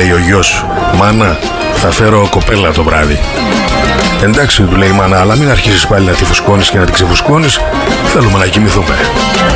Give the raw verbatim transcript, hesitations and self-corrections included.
λέει ο γιος, μάνα, θα φέρω κοπέλα το βράδυ. Εντάξει, του λέει η μάνα, αλλά μην αρχίσεις πάλι να τη φουσκώνεις και να την ξεφουσκώνεις. Θέλουμε να κοιμηθούμε.